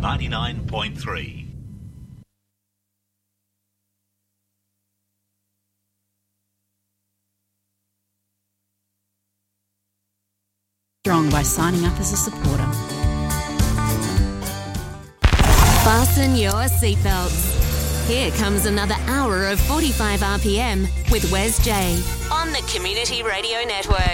99.3. Strong by signing up as a supporter. Fasten your seatbelts. Here comes another hour of 45 RPM with Wes J on the Community Radio Network.